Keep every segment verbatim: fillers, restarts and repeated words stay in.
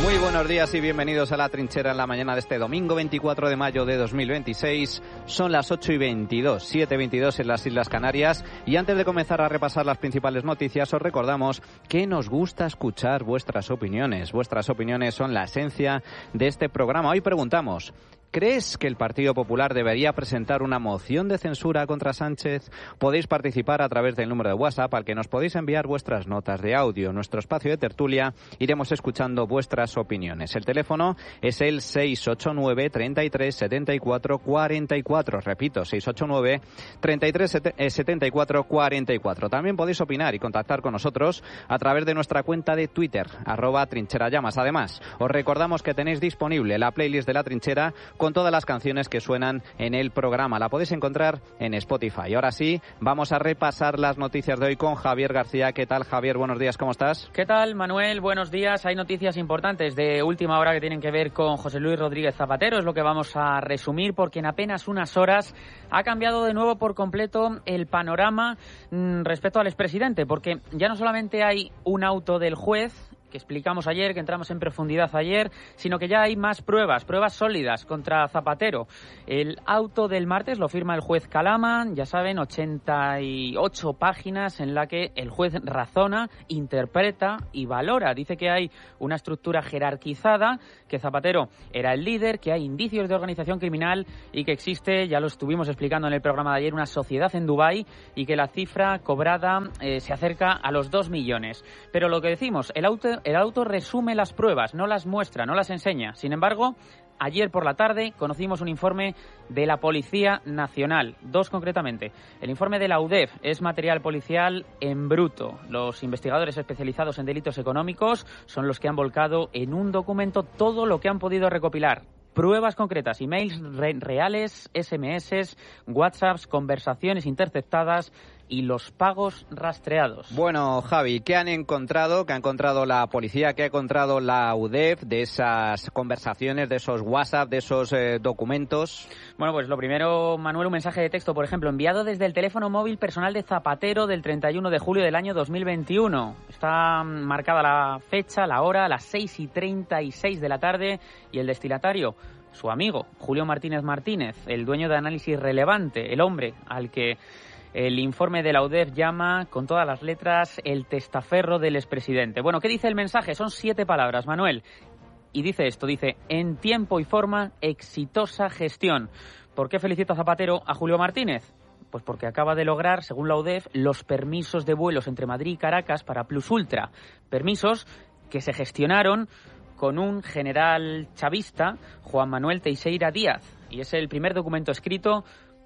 Muy buenos días y bienvenidos a La Trinchera en la mañana de este domingo veinticuatro de mayo de dos mil veintiséis. Son las ocho y veintidós, siete y veintidós en las Islas Canarias. Y antes de comenzar a repasar las principales noticias, os recordamos que nos gusta escuchar vuestras opiniones. Vuestras opiniones son la esencia de este programa. Hoy preguntamos: ¿crees que el Partido Popular debería presentar una moción de censura contra Sánchez? Podéis participar a través del número de WhatsApp al que nos podéis enviar vuestras notas de audio. En nuestro espacio de tertulia iremos escuchando vuestras opiniones. El teléfono es el seis ocho nueve, treinta y tres, setenta y cuatro, cuarenta y cuatro. Repito, seis ocho nueve, treinta y tres, setenta y cuatro, cuarenta y cuatro. También podéis opinar y contactar con nosotros a través de nuestra cuenta de Twitter, arroba trincherallamas. Además, os recordamos que tenéis disponible la playlist de La Trinchera con todas las canciones que suenan en el programa. La podéis encontrar en Spotify. Ahora sí, vamos a repasar las noticias de hoy con Javier García. ¿Qué tal, Javier? Buenos días, ¿cómo estás? ¿Qué tal, Manuel? Buenos días. Hay noticias importantes de última hora que tienen que ver con José Luis Rodríguez Zapatero. Es lo que vamos a resumir, porque en apenas unas horas ha cambiado de nuevo por completo el panorama mmm, respecto al expresidente, porque ya no solamente hay un auto del juez que explicamos ayer, que entramos en profundidad ayer, sino que ya hay más pruebas, pruebas sólidas contra Zapatero. El auto del martes lo firma el juez Calama, ya saben, ochenta y ocho páginas en la que el juez razona, interpreta y valora. Dice que hay una estructura jerarquizada, que Zapatero era el líder, que hay indicios de organización criminal y que existe, ya lo estuvimos explicando en el programa de ayer, una sociedad en Dubái y que la cifra cobrada eh, se acerca a los dos millones. Pero lo que decimos, el auto El auto resume las pruebas, no las muestra, no las enseña. Sin embargo, ayer por la tarde conocimos un informe de la Policía Nacional, dos concretamente. El informe de la U D E F es material policial en bruto. Los investigadores especializados en delitos económicos son los que han volcado en un documento todo lo que han podido recopilar. Pruebas concretas, emails re- reales, ese eme eses, WhatsApps, conversaciones interceptadas y los pagos rastreados. Bueno, Javi, ¿qué han encontrado? ¿Qué ha encontrado la policía? ¿Qué ha encontrado la U D E F de esas conversaciones, de esos WhatsApp, de esos eh, documentos? Bueno, pues lo primero, Manuel, un mensaje de texto, por ejemplo, enviado desde el teléfono móvil personal de Zapatero del treinta y uno de julio del año dos mil veintiuno. Está marcada la fecha, la hora, las seis y treinta y seis de la tarde, y el destinatario, su amigo, Julio Martínez Martínez, el dueño de Análisis Relevante, el hombre al que el informe de la U D E F llama, con todas las letras, el testaferro del expresidente. Bueno, ¿qué dice el mensaje? Son siete palabras, Manuel. Y dice esto, dice: en tiempo y forma, exitosa gestión. ¿Por qué felicito a Zapatero a Julio Martínez? Pues porque acaba de lograr, según la U D E F, los permisos de vuelos entre Madrid y Caracas para Plus Ultra. Permisos que se gestionaron con un general chavista, Juan Manuel Teixeira Díaz. Y es el primer documento escrito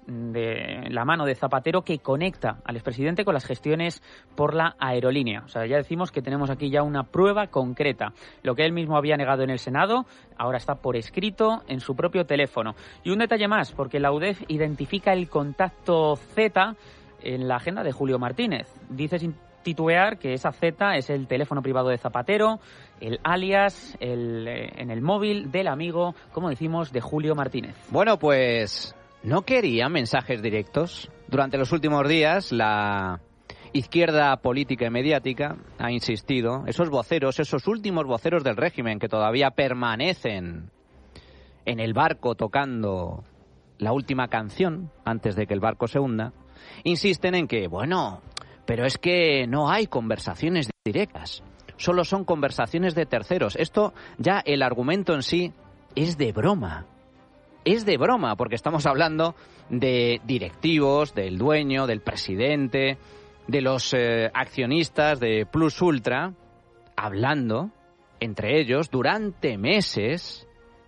de la mano de Zapatero que conecta al expresidente con las gestiones por la aerolínea. O sea, ya decimos que tenemos aquí ya una prueba concreta. Lo que él mismo había negado en el Senado, ahora está por escrito en su propio teléfono. Y un detalle más, porque la U D E F identifica el contacto Z en la agenda de Julio Martínez. Dice sin titubear que esa Z es el teléfono privado de Zapatero, el alias el, eh, en el móvil del amigo, como decimos, de Julio Martínez. Bueno, pues ¿no querían mensajes directos? Durante los últimos días, la izquierda política y mediática ha insistido, esos voceros, esos últimos voceros del régimen que todavía permanecen en el barco tocando la última canción antes de que el barco se hunda, insisten en que, bueno, pero es que no hay conversaciones directas, solo son conversaciones de terceros. Esto ya, el argumento en sí es de broma. Es de broma, porque estamos hablando de directivos, del dueño, del presidente, de los eh, accionistas de Plus Ultra, hablando entre ellos durante meses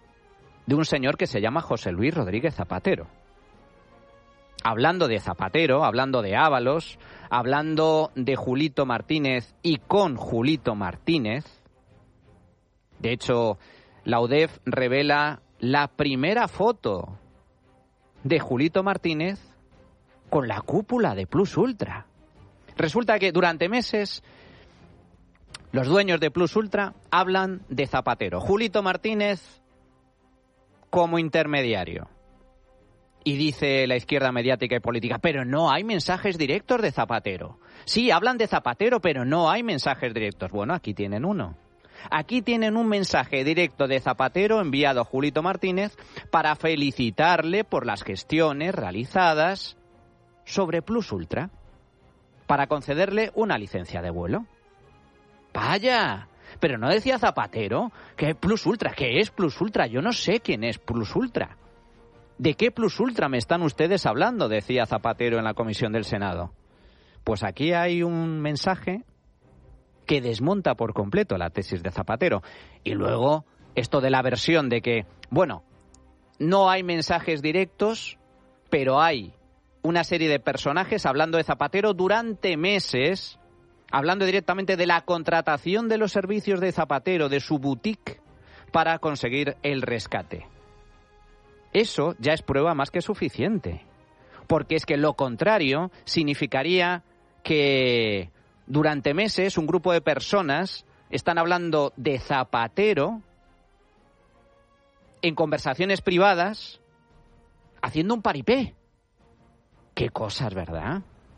de un señor que se llama José Luis Rodríguez Zapatero. Hablando de Zapatero, hablando de Ábalos, hablando de Julito Martínez y con Julito Martínez. De hecho, la U D E F revela la primera foto de Julito Martínez con la cúpula de Plus Ultra. Resulta que durante meses los dueños de Plus Ultra hablan de Zapatero. Julito Martínez como intermediario. Y dice la izquierda mediática y política, pero no hay mensajes directos de Zapatero. Sí, hablan de Zapatero, pero no hay mensajes directos. Bueno, aquí tienen uno. Aquí tienen un mensaje directo de Zapatero enviado a Julito Martínez para felicitarle por las gestiones realizadas sobre Plus Ultra, para concederle una licencia de vuelo. ¡Vaya! Pero no decía Zapatero que Plus Ultra. ¿Qué es Plus Ultra? Yo no sé quién es Plus Ultra. ¿De qué Plus Ultra me están ustedes hablando?, decía Zapatero en la comisión del Senado. Pues aquí hay un mensaje que desmonta por completo la tesis de Zapatero. Y luego esto de la versión de que, bueno, no hay mensajes directos, pero hay una serie de personajes hablando de Zapatero durante meses, hablando directamente de la contratación de los servicios de Zapatero, de su boutique, para conseguir el rescate. Eso ya es prueba más que suficiente, porque es que lo contrario significaría que durante meses un grupo de personas están hablando de Zapatero en conversaciones privadas, haciendo un paripé. Qué cosas, ¿verdad?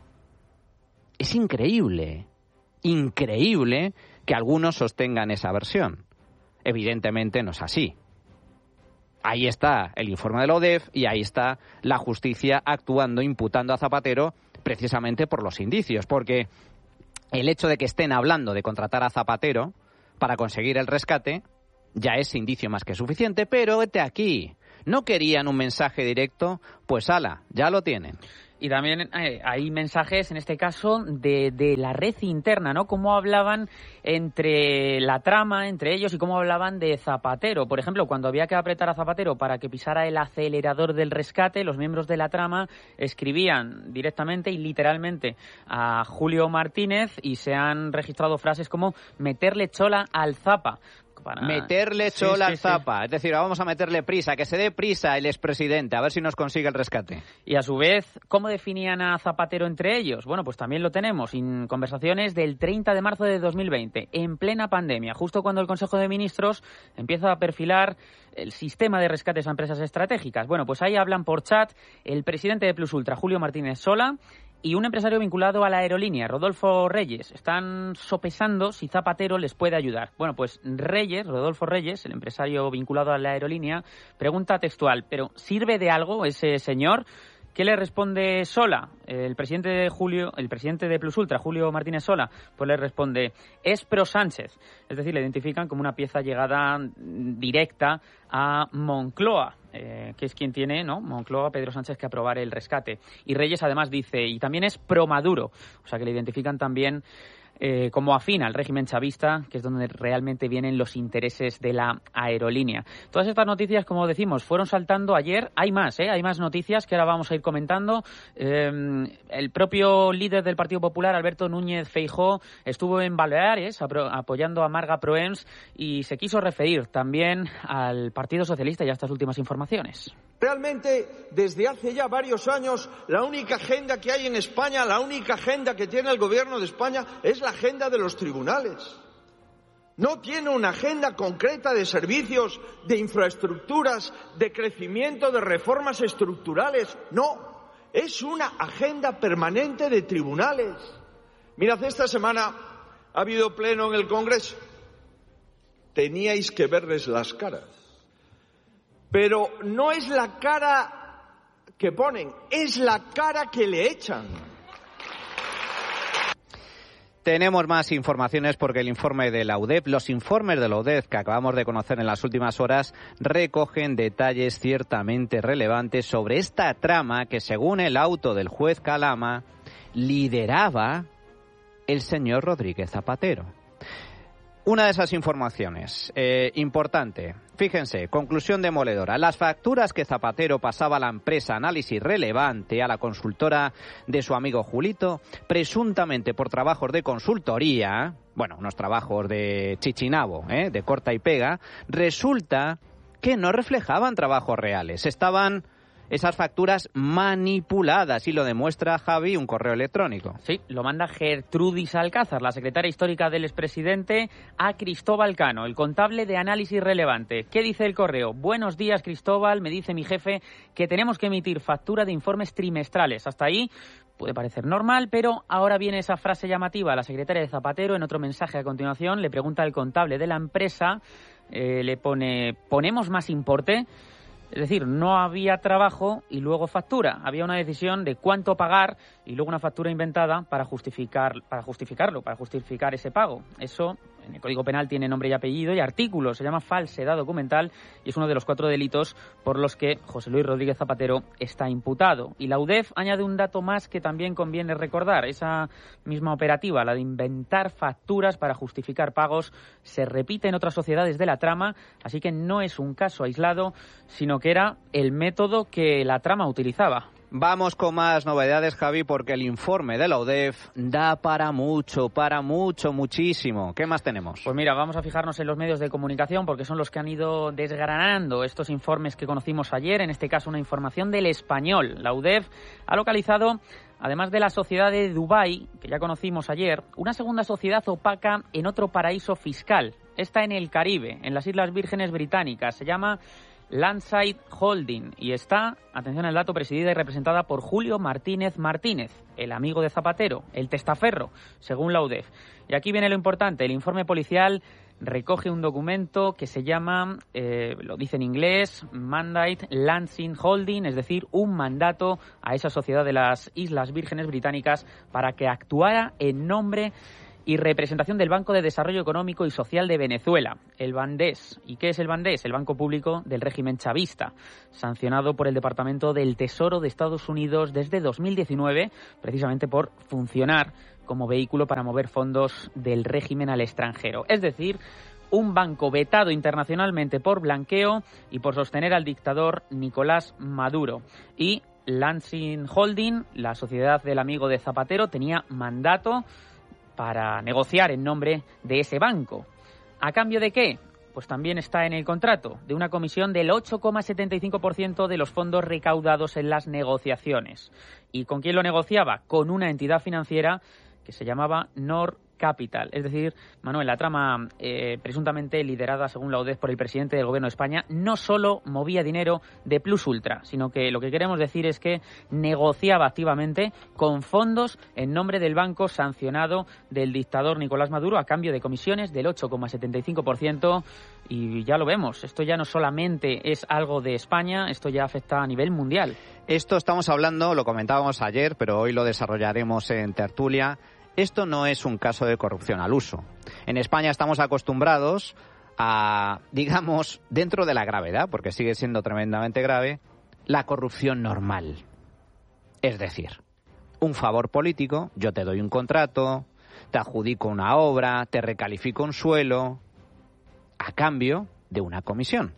Es increíble, increíble que algunos sostengan esa versión. Evidentemente no es así. Ahí está el informe de la O D E F y ahí está la justicia actuando, imputando a Zapatero precisamente por los indicios. Porque el hecho de que estén hablando de contratar a Zapatero para conseguir el rescate ya es indicio más que suficiente, pero vete aquí. ¿No querían un mensaje directo? Pues ala, ya lo tienen. Y también eh, hay mensajes, en este caso, de, de la red interna, ¿no? Cómo hablaban entre la trama, entre ellos, y cómo hablaban de Zapatero. Por ejemplo, cuando había que apretar a Zapatero para que pisara el acelerador del rescate, los miembros de la trama escribían directamente y literalmente a Julio Martínez y se han registrado frases como meterle chola al Zapa. Para... Meterle chola sí, sí, al Zapa. Sí. Es decir, vamos a meterle prisa, que se dé prisa el expresidente, a ver si nos consigue el rescate. Y a su vez, ¿cómo definían a Zapatero entre ellos? Bueno, pues también lo tenemos en conversaciones del treinta de marzo de dos mil veinte, en plena pandemia, justo cuando el Consejo de Ministros empieza a perfilar el sistema de rescates a empresas estratégicas. Bueno, pues ahí hablan por chat el presidente de Plus Ultra, Julio Martínez Sola, y un empresario vinculado a la aerolínea, Rodolfo Reyes. Están sopesando si Zapatero les puede ayudar. Bueno, pues Reyes, Rodolfo Reyes, el empresario vinculado a la aerolínea, pregunta textual, ¿pero sirve de algo ese señor? ¿Qué le responde Sola? El presidente de Julio, el presidente de Plus Ultra, Julio Martínez Sola, pues le responde, es pro Sánchez. Es decir, le identifican como una pieza llegada directa a Moncloa, eh, que es quien tiene, ¿no? Moncloa, Pedro Sánchez, que aprobar el rescate. Y Reyes además dice, y también es pro Maduro, o sea que le identifican también Eh, como afín al régimen chavista, que es donde realmente vienen los intereses de la aerolínea. Todas estas noticias, como decimos, fueron saltando ayer. Hay más, ¿eh? Hay más noticias que ahora vamos a ir comentando. Eh, el propio líder del Partido Popular, Alberto Núñez Feijóo, estuvo en Baleares apro- apoyando a Marga Proens y se quiso referir también al Partido Socialista y a estas últimas informaciones. Realmente, desde hace ya varios años, la única agenda que hay en España, la única agenda que tiene el Gobierno de España es la agenda de los tribunales. No tiene una agenda concreta de servicios, de infraestructuras, de crecimiento, de reformas estructurales. No, es una agenda permanente de tribunales. Mirad, esta semana ha habido pleno en el Congreso. Teníais que verles las caras. Pero no es la cara que ponen, es la cara que le echan. Tenemos más informaciones porque el informe de la U D E F, los informes de la U D E F que acabamos de conocer en las últimas horas, recogen detalles ciertamente relevantes sobre esta trama que, según el auto del juez Calama, lideraba el señor Rodríguez Zapatero. Una de esas informaciones, eh, importante, fíjense, conclusión demoledora. Las facturas que Zapatero pasaba a la empresa Análisis Relevante, a la consultora de su amigo Julito, presuntamente por trabajos de consultoría, bueno, unos trabajos de chichinabo, ¿eh? de corta y pega, resulta que no reflejaban trabajos reales, estaban esas facturas manipuladas, y lo demuestra Javi, un correo electrónico. Sí, lo manda Gertrudis Alcázar, la secretaria histórica del expresidente, a Cristóbal Cano, el contable de Análisis Relevante. ¿Qué dice el correo? Buenos días, Cristóbal, me dice mi jefe que tenemos que emitir factura de informes trimestrales. Hasta ahí, puede parecer normal, pero ahora viene esa frase llamativa. La secretaria de Zapatero, en otro mensaje a continuación, le pregunta al contable de la empresa, eh, le pone, ¿ponemos más importe? Es decir, no había trabajo y luego factura. Había una decisión de cuánto pagar y luego una factura inventada para justificar, para justificarlo, para justificar ese pago. Eso en el Código Penal tiene nombre y apellido y artículo. Se llama falsedad documental y es uno de los cuatro delitos por los que José Luis Rodríguez Zapatero está imputado. Y la U D E F añade un dato más que también conviene recordar. Esa misma operativa, la de inventar facturas para justificar pagos, se repite en otras sociedades de la trama, así que no es un caso aislado, sino que era el método que la trama utilizaba. Vamos con más novedades, Javi, porque el informe de la U D E F da para mucho, para mucho, muchísimo. ¿Qué más tenemos? Pues mira, vamos a fijarnos en los medios de comunicación porque son los que han ido desgranando estos informes que conocimos ayer, en este caso una información del Español. La U D E F ha localizado, además de la sociedad de Dubái, que ya conocimos ayer, una segunda sociedad opaca en otro paraíso fiscal. Está en el Caribe, en las Islas Vírgenes Británicas. Se llama Landside Holding y está, atención al dato, presidida y representada por Julio Martínez Martínez, el amigo de Zapatero, el testaferro, según la U D E F. Y aquí viene lo importante, el informe policial recoge un documento que se llama, eh, lo dice en inglés, Mandate Lansing Holding, es decir, un mandato a esa sociedad de las Islas Vírgenes Británicas para que actuara en nombre y representación del Banco de Desarrollo Económico y Social de Venezuela, el Bandés. ¿Y qué es el Bandés? El banco público del régimen chavista, sancionado por el Departamento del Tesoro de Estados Unidos desde dos mil diecinueve, precisamente por funcionar como vehículo para mover fondos del régimen al extranjero. Es decir, un banco vetado internacionalmente por blanqueo y por sostener al dictador Nicolás Maduro. Y Lansing Holding, la sociedad del amigo de Zapatero, tenía mandato para negociar en nombre de ese banco. ¿A cambio de qué? Pues también está en el contrato, de una comisión del ocho coma setenta y cinco por ciento de los fondos recaudados en las negociaciones. ¿Y con quién lo negociaba? Con una entidad financiera que se llamaba Nor Capital. Es decir, Manuel, la trama eh, presuntamente liderada, según la U D E F, por el presidente del Gobierno de España, no solo movía dinero de Plus Ultra, sino que lo que queremos decir es que negociaba activamente con fondos en nombre del banco sancionado del dictador Nicolás Maduro a cambio de comisiones del ocho coma setenta y cinco por ciento. Y ya lo vemos, esto ya no solamente es algo de España, esto ya afecta a nivel mundial. Esto estamos hablando, lo comentábamos ayer, pero hoy lo desarrollaremos en tertulia. Esto no es un caso de corrupción al uso. En España estamos acostumbrados a, digamos, dentro de la gravedad, porque sigue siendo tremendamente grave, la corrupción normal. Es decir, un favor político, yo te doy un contrato, te adjudico una obra, te recalifico un suelo, a cambio de una comisión.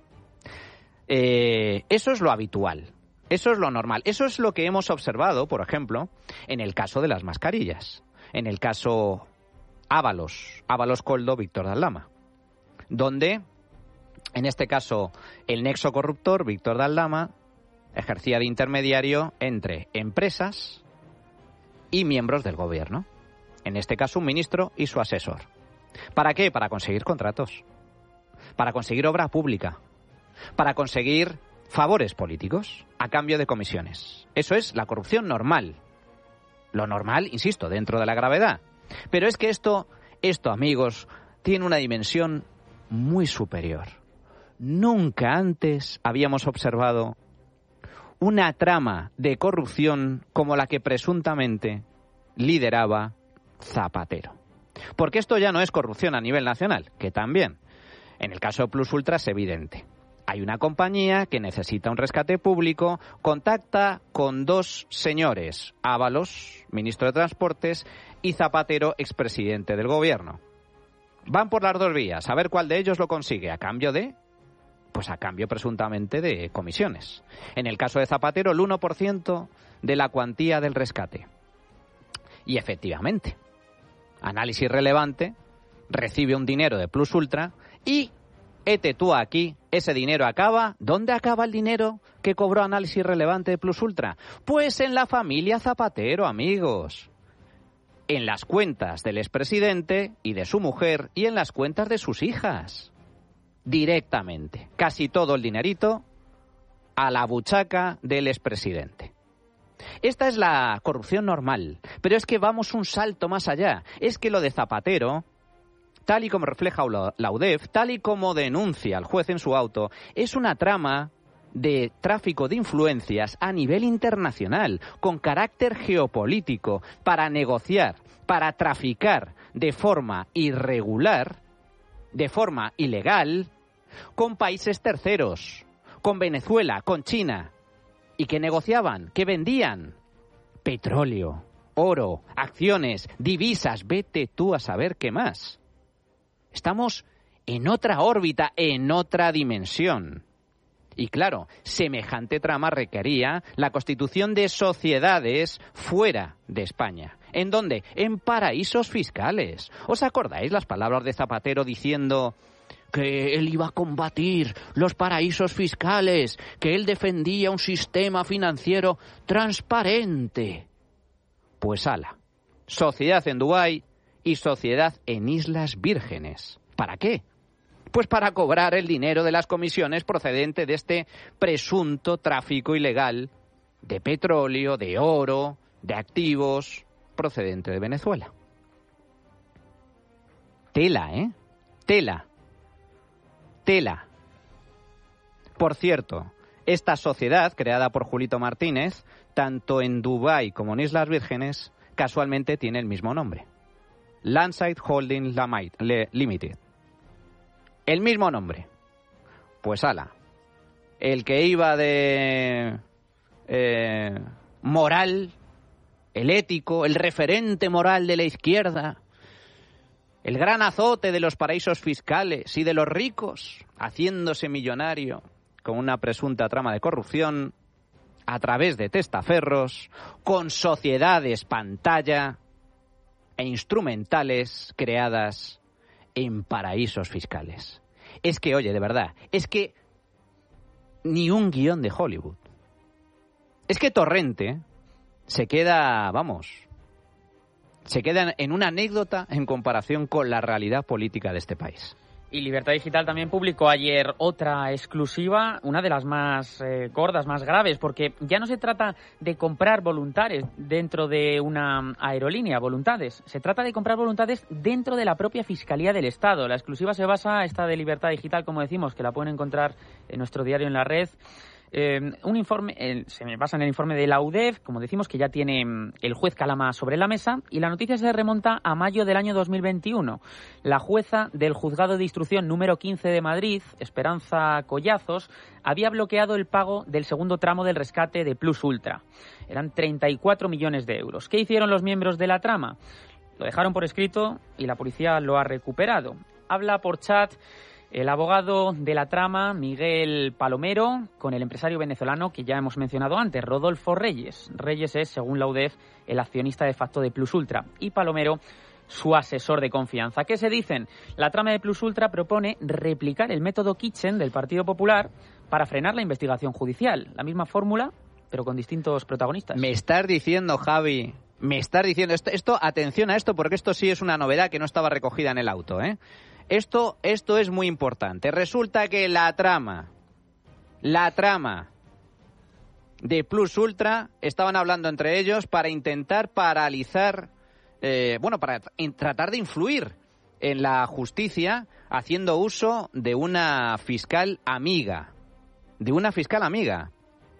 Eh, eso es lo habitual. Eso es lo normal. Eso es lo que hemos observado, por ejemplo, en el caso de las mascarillas. En el caso Ábalos, Ábalos Coldo, Víctor de Aldama, donde, en este caso, el nexo corruptor, Víctor de Aldama, ejercía de intermediario entre empresas y miembros del gobierno. En este caso, un ministro y su asesor. ¿Para qué? Para conseguir contratos, para conseguir obra pública, para conseguir favores políticos a cambio de comisiones. Eso es la corrupción normal. Lo normal, insisto, dentro de la gravedad. Pero es que esto, esto, amigos, tiene una dimensión muy superior. Nunca antes habíamos observado una trama de corrupción como la que presuntamente lideraba Zapatero. Porque esto ya no es corrupción a nivel nacional, que también. En el caso de Plus Ultra es evidente. Hay una compañía que necesita un rescate público, contacta con dos señores, Ábalos, ministro de Transportes, y Zapatero, expresidente del gobierno. Van por las dos vías, a ver cuál de ellos lo consigue, a cambio de, pues a cambio presuntamente de comisiones. En el caso de Zapatero, el uno por ciento de la cuantía del rescate. Y efectivamente, análisis relevante, recibe un dinero de Plus Ultra y, hete tú aquí, ese dinero acaba. ¿Dónde acaba el dinero que cobró Análisis Relevante de Plus Ultra? Pues en la familia Zapatero, amigos. En las cuentas del expresidente y de su mujer y en las cuentas de sus hijas. Directamente. Casi todo el dinerito a la buchaca del expresidente. Esta es la corrupción normal, pero es que vamos un salto más allá. Es que lo de Zapatero, tal y como refleja la U D E F, tal y como denuncia el juez en su auto, es una trama de tráfico de influencias a nivel internacional, con carácter geopolítico, para negociar, para traficar de forma irregular, de forma ilegal, con países terceros, con Venezuela, con China. ¿Y qué negociaban? ¿Qué vendían? Petróleo, oro, acciones, divisas, vete tú a saber qué más. Estamos en otra órbita, en otra dimensión. Y claro, semejante trama requería la constitución de sociedades fuera de España. ¿En dónde? En paraísos fiscales. ¿Os acordáis las palabras de Zapatero diciendo que él iba a combatir los paraísos fiscales, que él defendía un sistema financiero transparente? Pues ala, sociedad en Dubái y sociedad en Islas Vírgenes. ¿Para qué? Pues para cobrar el dinero de las comisiones procedente de este presunto tráfico ilegal de petróleo, de oro, de activos procedente de Venezuela. Tela, ¿eh? Tela. Tela. Por cierto, esta sociedad, creada por Julito Martínez, tanto en Dubái como en Islas Vírgenes, casualmente tiene el mismo nombre. Landside Holding Limited. El mismo nombre. Pues ala. El que iba de eh, moral, el ético, el referente moral de la izquierda, el gran azote de los paraísos fiscales y de los ricos, haciéndose millonario con una presunta trama de corrupción a través de testaferros, con sociedades pantalla e instrumentales creadas en paraísos fiscales. Es que, oye, de verdad, es que ni un guión de Hollywood. Es que Torrente se queda, vamos, se queda en una anécdota en comparación con la realidad política de este país. Y Libertad Digital también publicó ayer otra exclusiva, una de las más eh, gordas, más graves, porque ya no se trata de comprar voluntades dentro de una aerolínea, voluntades. Se trata de comprar voluntades dentro de la propia Fiscalía del Estado. La exclusiva se basa, esta de Libertad Digital, como decimos, que la pueden encontrar en nuestro diario en la red. Eh, un informe, eh, se basa en el informe de la U D E F, como decimos, que ya tiene el juez Calama sobre la mesa, y la noticia se remonta a mayo del año dos mil veintiuno. La jueza del Juzgado de Instrucción número quince de Madrid, Esperanza Collazos, había bloqueado el pago del segundo tramo del rescate de Plus Ultra. Eran treinta y cuatro millones de euros. ¿Qué hicieron los miembros de la trama? Lo dejaron por escrito y la policía lo ha recuperado. Habla por chat el abogado de la trama, Miguel Palomero, con el empresario venezolano que ya hemos mencionado antes, Rodolfo Reyes. Reyes es, según la U D E F, el accionista de facto de Plus Ultra y Palomero su asesor de confianza. ¿Qué se dicen? La trama de Plus Ultra propone replicar el método Kitchen del Partido Popular para frenar la investigación judicial. La misma fórmula, pero con distintos protagonistas. Me estás diciendo, Javi, me estás diciendo, esto, esto, atención a esto, porque esto sí es una novedad que no estaba recogida en el auto, ¿eh? Esto, esto es muy importante. Resulta que la trama, la trama de Plus Ultra, estaban hablando entre ellos para intentar paralizar, eh, bueno, para in, tratar de influir en la justicia haciendo uso de una fiscal amiga, de una fiscal amiga.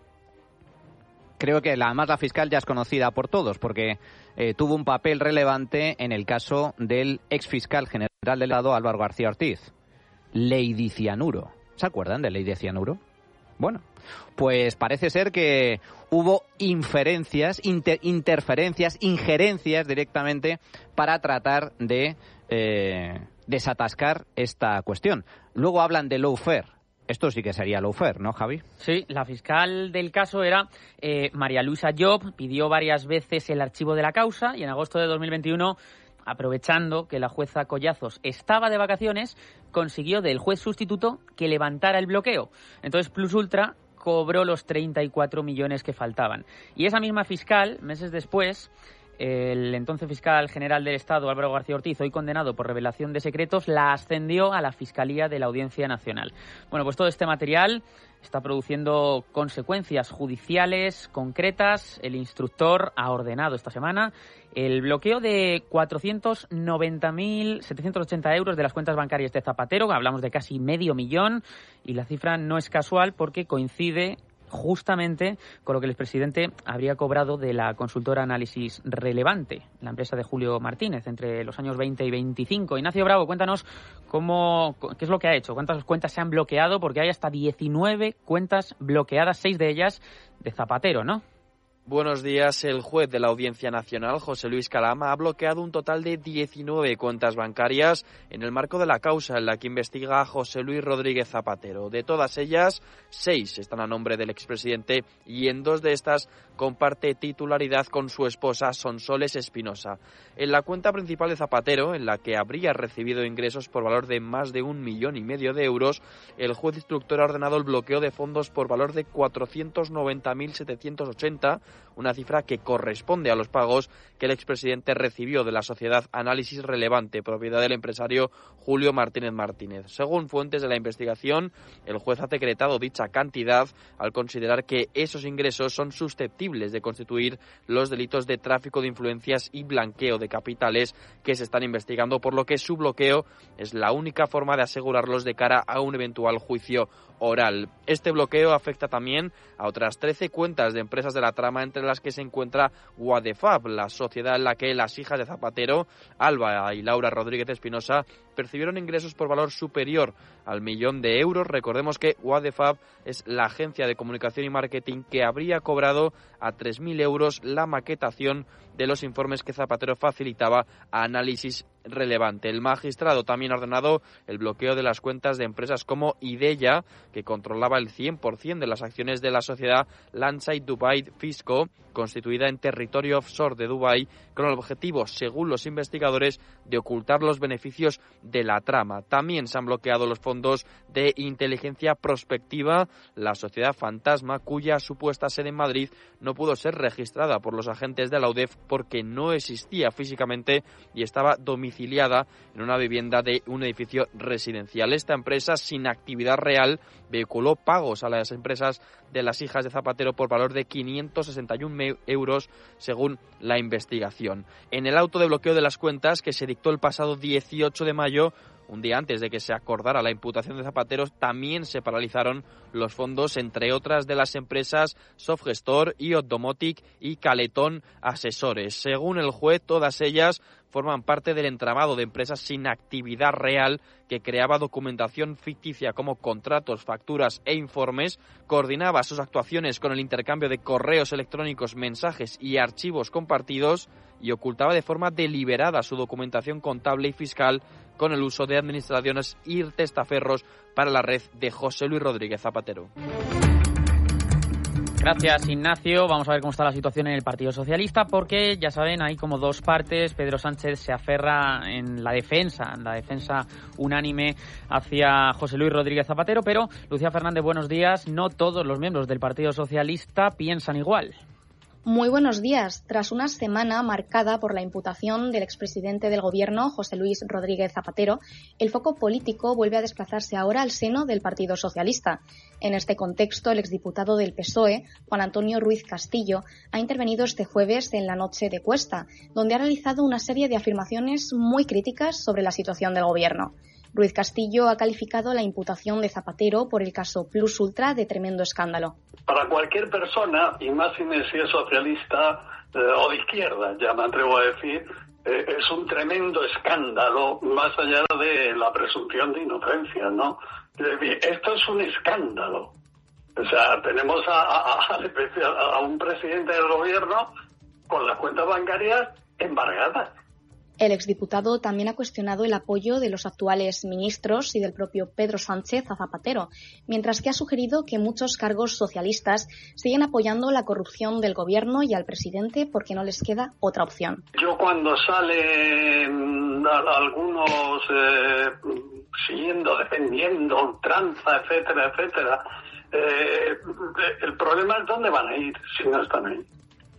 Creo que además la fiscal ya es conocida por todos porque eh, tuvo un papel relevante en el caso del exfiscal general del Estado Álvaro García Ortiz, Lady Cianuro. ¿Se acuerdan de Lady Cianuro? Bueno, pues parece ser que hubo inferencias, inter, interferencias, injerencias directamente para tratar de eh, desatascar esta cuestión. Luego hablan de lawfare. Esto sí que sería lawfare, ¿no, Javi? Sí, la fiscal del caso era eh, María Luisa Job, pidió varias veces el archivo de la causa y en agosto de dos mil veintiuno, aprovechando que la jueza Collazos estaba de vacaciones, consiguió del juez sustituto que levantara el bloqueo. Entonces Plus Ultra cobró los treinta y cuatro millones que faltaban. Y esa misma fiscal, meses después, el entonces fiscal general del Estado, Álvaro García Ortiz, hoy condenado por revelación de secretos, la ascendió a la Fiscalía de la Audiencia Nacional. Bueno, pues todo este material está produciendo consecuencias judiciales concretas. El instructor ha ordenado esta semana el bloqueo de cuatrocientos noventa mil setecientos ochenta euros de las cuentas bancarias de Zapatero. Hablamos de casi medio millón, y la cifra no es casual porque coincide justamente con lo que el expresidente habría cobrado de la consultora Análisis Relevante, la empresa de Julio Martínez, entre los años veinte y veinticinco. Ignacio Bravo, cuéntanos cómo, qué es lo que ha hecho, cuántas cuentas se han bloqueado, porque hay hasta diecinueve cuentas bloqueadas, seis de ellas de Zapatero, ¿no? Buenos días. El juez de la Audiencia Nacional, José Luis Calama, ha bloqueado un total de diecinueve cuentas bancarias en el marco de la causa en la que investiga a José Luis Rodríguez Zapatero. De todas ellas, seis están a nombre del expresidente y en dos de estas comparte titularidad con su esposa Sonsoles Espinosa. En la cuenta principal de Zapatero, en la que habría recibido ingresos por valor de más de un millón y medio de euros, el juez instructor ha ordenado el bloqueo de fondos por valor de cuatrocientos noventa mil setecientos ochenta, una cifra que corresponde a los pagos que el expresidente recibió de la sociedad Análisis Relevante, propiedad del empresario Julio Martínez Martínez. Según fuentes de la investigación, el juez ha decretado dicha cantidad al considerar que esos ingresos son susceptibles de constituir los delitos de tráfico de influencias y blanqueo de capitales que se están investigando, por lo que su bloqueo es la única forma de asegurarlos de cara a un eventual juicio oral. Este bloqueo afecta también a otras trece cuentas de empresas de la trama, entre las que se encuentra Wadefab, la sociedad en la que las hijas de Zapatero, Alba y Laura Rodríguez Espinosa, percibieron ingresos por valor superior al millón de euros. Recordemos que Wadefab es la agencia de comunicación y marketing que habría cobrado a tres mil euros la maquetación de los informes que Zapatero facilitaba a Análisis Relevante. El magistrado también ha ordenado el bloqueo de las cuentas de empresas como Ideya, que controlaba el cien por ciento de las acciones de la sociedad Landside Dubai Fisco, constituida en territorio offshore de Dubái, con el objetivo, según los investigadores, de ocultar los beneficios de la trama. También se han bloqueado los fondos de Inteligencia Prospectiva, la sociedad fantasma, cuya supuesta sede en Madrid no pudo ser registrada por los agentes de la U D E F porque no existía físicamente y estaba domiciliada en una vivienda de un edificio residencial. Esta empresa, sin actividad real, vehiculó pagos a las empresas de las hijas de Zapatero por valor de quinientos sesenta y uno euros, según la investigación. En el auto de bloqueo de las cuentas, que se dictó el pasado dieciocho de mayo, un día antes de que se acordara la imputación de Zapatero, también se paralizaron los fondos, entre otras, de las empresas Softgestor, Iot-Domotic y Caletón Asesores. Según el juez, todas ellas forman parte del entramado de empresas sin actividad real que creaba documentación ficticia como contratos, facturas e informes, coordinaba sus actuaciones con el intercambio de correos electrónicos, mensajes y archivos compartidos y ocultaba de forma deliberada su documentación contable y fiscal con el uso de administraciones y testaferros para la red de José Luis Rodríguez Zapatero. Gracias, Ignacio. Vamos a ver cómo está la situación en el Partido Socialista, porque ya saben, hay como dos partes. Pedro Sánchez se aferra en la defensa, en la defensa unánime hacia José Luis Rodríguez Zapatero, pero Lucía Fernández, buenos días. No todos los miembros del Partido Socialista piensan igual. Muy buenos días. Tras una semana marcada por la imputación del expresidente del Gobierno, José Luis Rodríguez Zapatero, el foco político vuelve a desplazarse ahora al seno del Partido Socialista. En este contexto, el exdiputado del P S O E, Juan Antonio Ruiz Castillo, ha intervenido este jueves en la noche de Cuesta, donde ha realizado una serie de afirmaciones muy críticas sobre la situación del Gobierno. Ruiz Castillo ha calificado la imputación de Zapatero por el caso Plus Ultra de tremendo escándalo. Para cualquier persona, y más si es socialista eh, o de izquierda, ya me atrevo a decir, eh, es un tremendo escándalo, más allá de la presunción de inocencia, ¿no? Esto es un escándalo. O sea, tenemos a, a, a, a un presidente del gobierno con las cuentas bancarias embargadas. El exdiputado también ha cuestionado el apoyo de los actuales ministros y del propio Pedro Sánchez a Zapatero, mientras que ha sugerido que muchos cargos socialistas siguen apoyando la corrupción del gobierno y al presidente porque no les queda otra opción. Yo cuando salen algunos eh, siguiendo, defendiendo, ultranza, etcétera, etcétera, eh, el problema es dónde van a ir si no están ahí.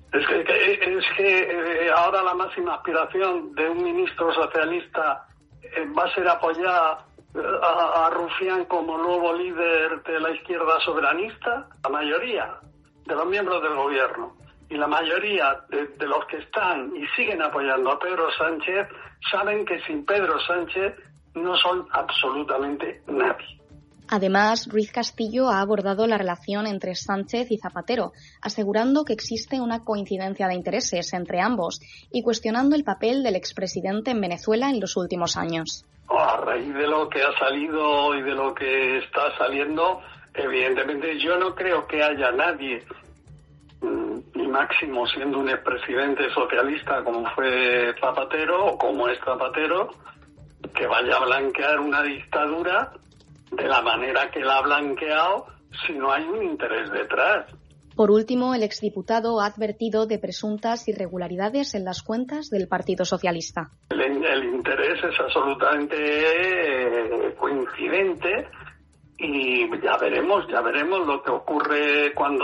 Es que, que, es que eh, ahora la máxima aspiración de un ministro socialista eh, va a ser apoyar eh, a, a Rufián como nuevo líder de la izquierda soberanista. La mayoría de los miembros del gobierno y la mayoría de, de los que están y siguen apoyando a Pedro Sánchez saben que sin Pedro Sánchez no son absolutamente nadie. Además, Ruiz Castillo ha abordado la relación entre Sánchez y Zapatero, asegurando que existe una coincidencia de intereses entre ambos y cuestionando el papel del expresidente en Venezuela en los últimos años. A raíz de lo que ha salido y de lo que está saliendo, evidentemente yo no creo que haya nadie, y máximo siendo un expresidente socialista como fue Zapatero o como es Zapatero, que vaya a blanquear una dictadura de la manera que la ha blanqueado si no hay un interés detrás. Por último, el exdiputado ha advertido de presuntas irregularidades en las cuentas del Partido Socialista. El, el interés es absolutamente eh, coincidente y ya veremos, ya veremos lo que ocurre cuando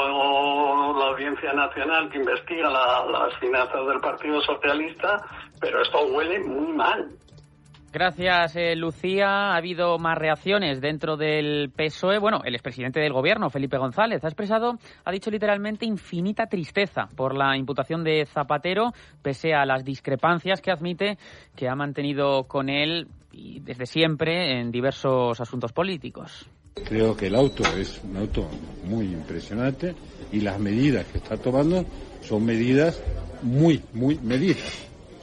la Audiencia Nacional que investiga la, las finanzas del Partido Socialista, pero esto huele muy mal. Gracias, eh, Lucía. Ha habido más reacciones dentro del P S O E. Bueno, el expresidente del Gobierno, Felipe González, ha expresado, ha dicho literalmente, infinita tristeza por la imputación de Zapatero, pese a las discrepancias que admite que ha mantenido con él y desde siempre en diversos asuntos políticos. Creo que el auto es un auto muy impresionante y las medidas que está tomando son medidas muy, muy medidas.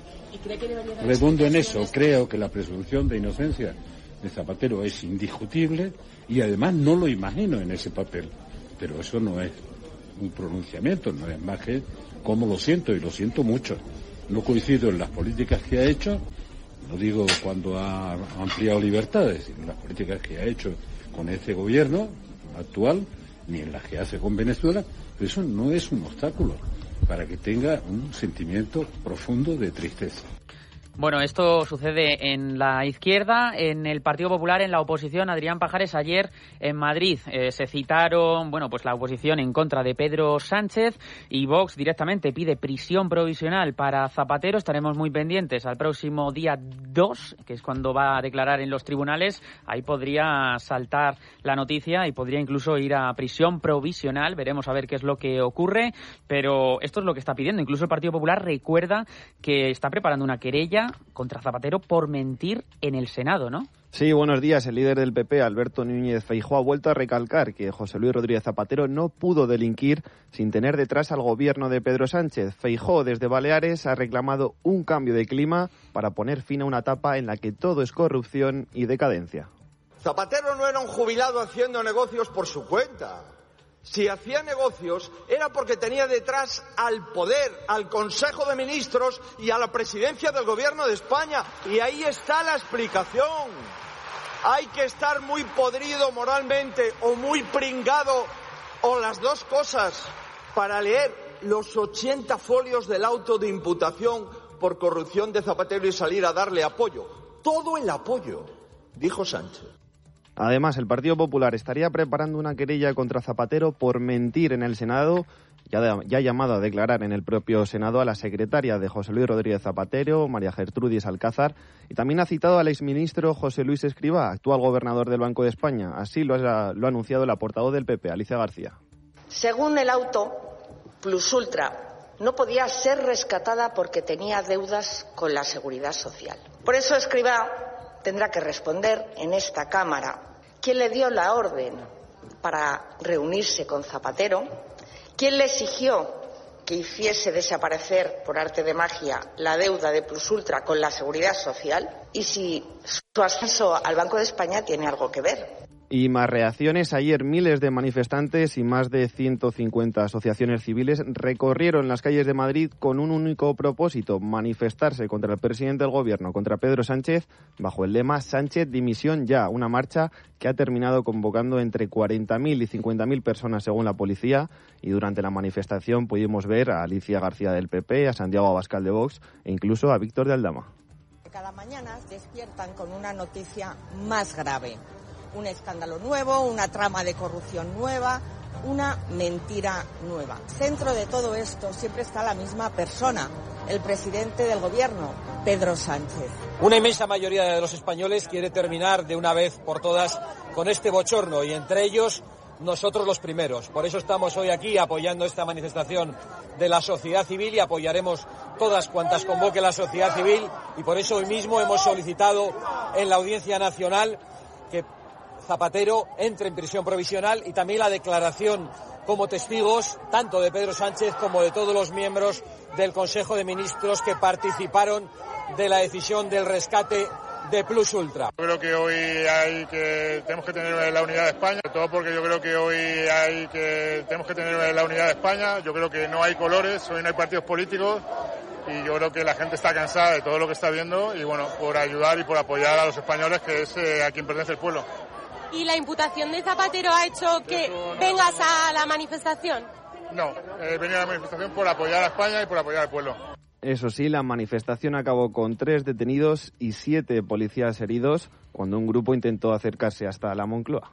Redondo en eso, creo que la presunción de inocencia de Zapatero es indiscutible y además no lo imagino en ese papel, pero eso no es un pronunciamiento, no es más que cómo lo siento y lo siento mucho. No coincido en las políticas que ha hecho, no digo cuando ha ampliado libertades, sino en las políticas que ha hecho con este gobierno actual, ni en las que hace con Venezuela, pero eso no es un obstáculo para que tenga un sentimiento profundo de tristeza. Bueno, esto sucede en la izquierda, en el Partido Popular, en la oposición. Adrián Pajares, ayer en Madrid eh, se citaron, bueno, pues la oposición en contra de Pedro Sánchez y Vox directamente pide prisión provisional para Zapatero. Estaremos muy pendientes al próximo día dos, que es cuando va a declarar en los tribunales. Ahí podría saltar la noticia y podría incluso ir a prisión provisional. Veremos a ver qué es lo que ocurre, pero esto es lo que está pidiendo. Incluso el Partido Popular recuerda que está preparando una querella contra Zapatero por mentir en el Senado, ¿no? Sí, buenos días. El líder del P P, Alberto Núñez Feijóo, ha vuelto a recalcar que José Luis Rodríguez Zapatero no pudo delinquir sin tener detrás al gobierno de Pedro Sánchez. Feijóo, desde Baleares, ha reclamado un cambio de clima para poner fin a una etapa en la que todo es corrupción y decadencia. Zapatero no era un jubilado haciendo negocios por su cuenta. Si hacía negocios era porque tenía detrás al poder, al Consejo de Ministros y a la presidencia del Gobierno de España. Y ahí está la explicación. Hay que estar muy podrido moralmente o muy pringado o las dos cosas para leer los ochenta folios del auto de imputación por corrupción de Zapatero y salir a darle apoyo. Todo el apoyo, dijo Sánchez. Además, el Partido Popular estaría preparando una querella contra Zapatero por mentir en el Senado. Ya, ya ha llamado a declarar en el propio Senado a la secretaria de José Luis Rodríguez Zapatero, María Gertrudis Alcázar, y también ha citado al exministro José Luis Escrivá, actual gobernador del Banco de España. Así lo ha, lo ha anunciado la portavoz del P P, Alicia García. Según el auto, Plus Ultra no podía ser rescatada porque tenía deudas con la Seguridad Social. Por eso Escrivá tendrá que responder en esta Cámara quién le dio la orden para reunirse con Zapatero, quién le exigió que hiciese desaparecer por arte de magia la deuda de Plus Ultra con la Seguridad Social y si su ascenso al Banco de España tiene algo que ver. Y más reacciones. Ayer miles de manifestantes y más de ciento cincuenta asociaciones civiles recorrieron las calles de Madrid con un único propósito: manifestarse contra el presidente del gobierno, contra Pedro Sánchez, bajo el lema Sánchez dimisión ya, una marcha que ha terminado convocando entre cuarenta mil y cincuenta mil personas según la policía, y durante la manifestación pudimos ver a Alicia García del P P, a Santiago Abascal de Vox e incluso a Víctor de Aldama. Cada mañana despiertan con una noticia más grave. Un escándalo nuevo, una trama de corrupción nueva, una mentira nueva. Centro de todo esto siempre está la misma persona, el presidente del gobierno, Pedro Sánchez. Una inmensa mayoría de los españoles quiere terminar de una vez por todas con este bochorno y entre ellos nosotros los primeros. Por eso estamos hoy aquí apoyando esta manifestación de la sociedad civil y apoyaremos todas cuantas convoque la sociedad civil y por eso hoy mismo hemos solicitado en la Audiencia Nacional que Zapatero entre en prisión provisional y también la declaración como testigos tanto de Pedro Sánchez como de todos los miembros del Consejo de Ministros que participaron de la decisión del rescate de Plus Ultra. Yo creo que hoy hay que tenemos que tener la unidad de España, sobre todo porque yo creo que hoy hay que tenemos que tener la unidad de España. Yo creo que no hay colores, hoy no hay partidos políticos y yo creo que la gente está cansada de todo lo que está viendo y bueno, por ayudar y por apoyar a los españoles, que es eh, a quien pertenece el pueblo. ¿Y la imputación de Zapatero ha hecho que no, vengas a la manifestación? No, he venido a la manifestación por apoyar a España y por apoyar al pueblo. Eso sí, la manifestación acabó con tres detenidos y siete policías heridos cuando un grupo intentó acercarse hasta la Moncloa.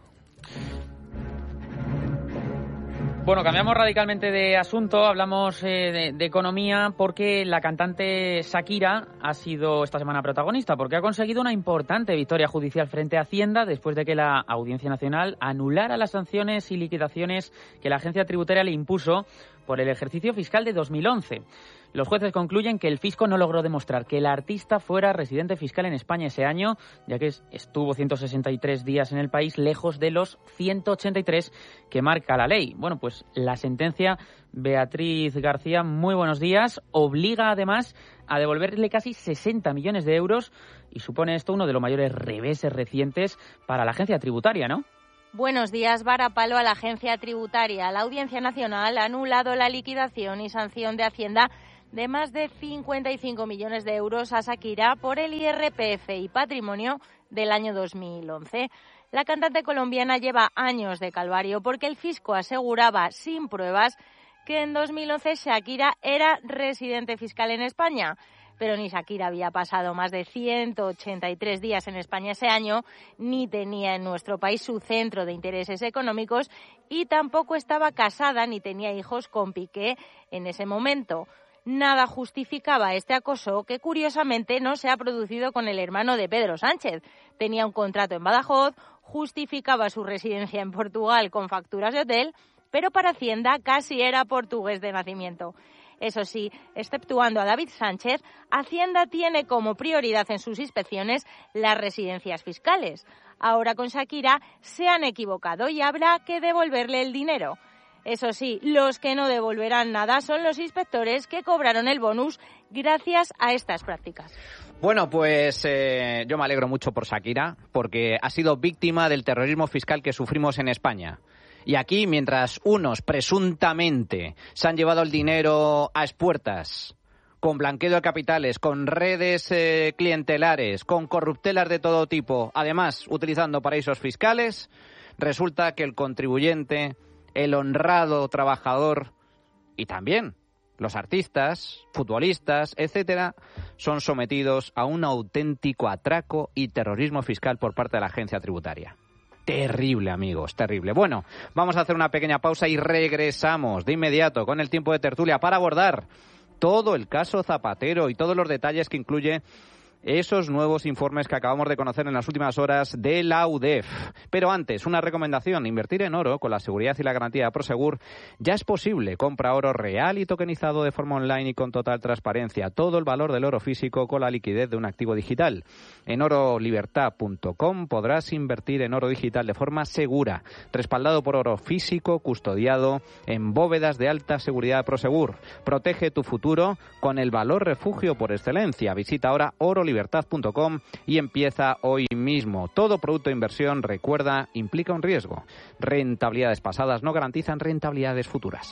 Bueno, cambiamos radicalmente de asunto, hablamos eh, de, de economía porque la cantante Shakira ha sido esta semana protagonista porque ha conseguido una importante victoria judicial frente a Hacienda después de que la Audiencia Nacional anulara las sanciones y liquidaciones que la agencia tributaria le impuso por el ejercicio fiscal de dos mil once. Los jueces concluyen que el fisco no logró demostrar que el artista fuera residente fiscal en España ese año, ya que estuvo ciento sesenta y tres días en el país, lejos de los ciento ochenta y tres que marca la ley. Bueno, pues la sentencia, Beatriz García, muy buenos días, obliga además a devolverle casi sesenta millones de euros y supone esto uno de los mayores reveses recientes para la agencia tributaria, ¿no? Buenos días, varapalo a la agencia tributaria. La Audiencia Nacional ha anulado la liquidación y sanción de Hacienda de más de cincuenta y cinco millones de euros a Shakira por el I R P F y patrimonio del año dos mil once. La cantante colombiana lleva años de calvario porque el fisco aseguraba sin pruebas que en dos mil once Shakira era residente fiscal en España. Pero ni Shakira había pasado más de ciento ochenta y tres días en España ese año, ni tenía en nuestro país su centro de intereses económicos y tampoco estaba casada ni tenía hijos con Piqué en ese momento. Nada justificaba este acoso que curiosamente no se ha producido con el hermano de Pedro Sánchez. Tenía un contrato en Badajoz, justificaba su residencia en Portugal con facturas de hotel, pero para Hacienda casi era portugués de nacimiento. Eso sí, exceptuando a David Sánchez, Hacienda tiene como prioridad en sus inspecciones las residencias fiscales. Ahora con Shakira se han equivocado y habrá que devolverle el dinero. Eso sí, los que no devolverán nada son los inspectores que cobraron el bonus gracias a estas prácticas. Bueno, pues eh, yo me alegro mucho por Shakira, porque ha sido víctima del terrorismo fiscal que sufrimos en España. Y aquí, mientras unos presuntamente se han llevado el dinero a expuertas, con blanqueo de capitales, con redes eh, clientelares, con corruptelas de todo tipo, además utilizando paraísos fiscales, resulta que el contribuyente, el honrado trabajador y también los artistas, futbolistas, etcétera, son sometidos a un auténtico atraco y terrorismo fiscal por parte de la agencia tributaria. Terrible, amigos, terrible. Bueno, vamos a hacer una pequeña pausa y regresamos de inmediato con el tiempo de tertulia para abordar todo el caso Zapatero y todos los detalles que incluye esos nuevos informes que acabamos de conocer en las últimas horas de la U D E F. Pero antes, una recomendación: invertir en oro con la seguridad y la garantía de Prosegur ya es posible. Compra oro real y tokenizado de forma online y con total transparencia. Todo el valor del oro físico con la liquidez de un activo digital. En oro libertad punto com podrás invertir en oro digital de forma segura, respaldado por oro físico, custodiado en bóvedas de alta seguridad de Prosegur. Protege tu futuro con el valor refugio por excelencia. Visita ahora oro libertad punto com y empieza hoy mismo. Todo producto de inversión, recuerda, implica un riesgo. Rentabilidades pasadas no garantizan rentabilidades futuras.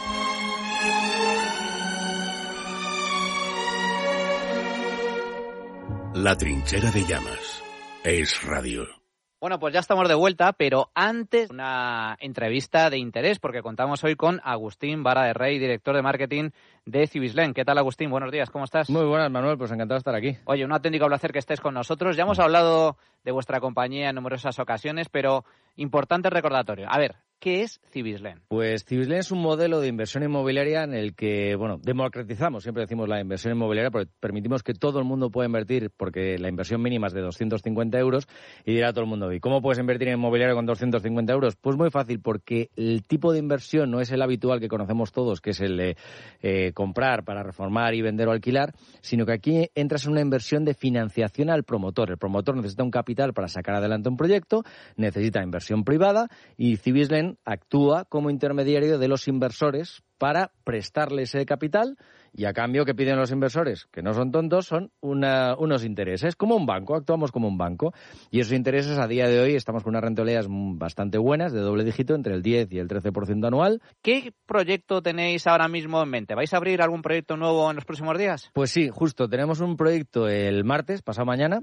La trinchera de llamas es radio. Bueno, pues ya estamos de vuelta, pero antes una entrevista de interés, porque contamos hoy con Agustín Vara de Rey, director de marketing de Cibislen. ¿Qué tal, Agustín? Buenos días, ¿cómo estás? Muy buenas, Manuel, pues encantado de estar aquí. Oye, un auténtico placer que estés con nosotros. Ya hemos hablado de vuestra compañía en numerosas ocasiones, pero importante recordatorio. A ver, ¿Qué es Cibislen? Pues Cibislen es un modelo de inversión inmobiliaria en el que, bueno, democratizamos, siempre decimos la inversión inmobiliaria, porque permitimos que todo el mundo pueda invertir, porque la inversión mínima es de doscientos cincuenta euros, y dirá todo el mundo, ¿y cómo puedes invertir en inmobiliaria con doscientos cincuenta euros? Pues muy fácil, porque el tipo de inversión no es el habitual que conocemos todos, que es el de eh, comprar para reformar y vender o alquilar, sino que aquí entras en una inversión de financiación al promotor. El promotor necesita un capital para sacar adelante un proyecto, necesita inversión privada, y Cibislen actúa como intermediario de los inversores para prestarle ese capital, y a cambio, ¿qué piden los inversores? Que no son tontos, son una, unos intereses, como un banco, actuamos como un banco. Y esos intereses a día de hoy estamos con unas rentabilidades bastante buenas, de doble dígito, entre el diez y el trece por ciento anual. ¿Qué proyecto tenéis ahora mismo en mente? ¿Vais a abrir algún proyecto nuevo en los próximos días? Pues sí, justo, tenemos un proyecto el martes, pasado mañana.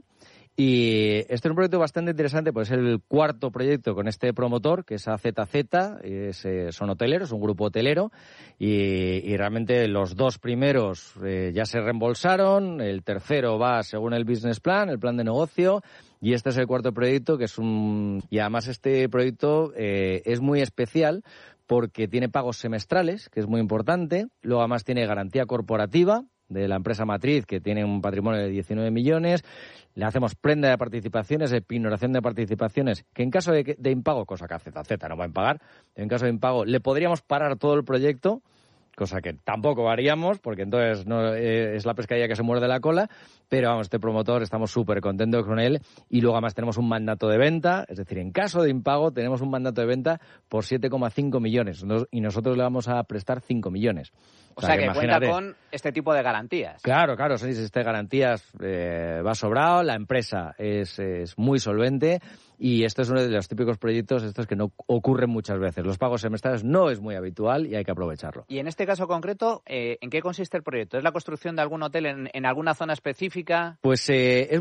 Y este es un proyecto bastante interesante, pues es el cuarto proyecto con este promotor, que es A Z Z, es, eh, son hoteleros, un grupo hotelero, y, y realmente los dos primeros eh, ya se reembolsaron, el tercero va según el business plan, el plan de negocio, y este es el cuarto proyecto, que es un... Y además este proyecto eh, es muy especial porque tiene pagos semestrales, que es muy importante, luego además tiene garantía corporativa de la empresa matriz, que tiene un patrimonio de diecinueve millones, le hacemos prenda de participaciones, de pinoración de participaciones, que en caso de, de impago, cosa que A Z Z no va a impagar, en caso de impago le podríamos parar todo el proyecto, cosa que tampoco haríamos, porque entonces no eh, es la pescadilla que se muerde la cola, pero vamos, este promotor estamos súper contentos con él, y luego además tenemos un mandato de venta, es decir, en caso de impago tenemos un mandato de venta por siete coma cinco millones, y nosotros le vamos a prestar cinco millones. O, o sea, sea que, que cuenta con este tipo de garantías. Claro, claro, son estas garantías, eh, va sobrado, la empresa es, es muy solvente, y esto es uno de los típicos proyectos estos que no ocurren muchas veces. Los pagos semestrales no es muy habitual y hay que aprovecharlo. Y en este caso concreto, eh, ¿en qué consiste el proyecto? ¿Es la construcción de algún hotel en, en alguna zona específica? Pues eh, es